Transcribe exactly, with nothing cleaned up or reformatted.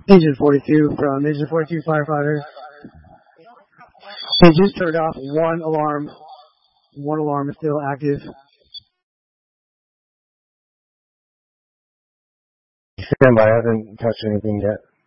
Engine forty-two from Engine forty-two firefighter. They just turned off one alarm. One alarm is still active. Stand by. I haven't touched anything yet.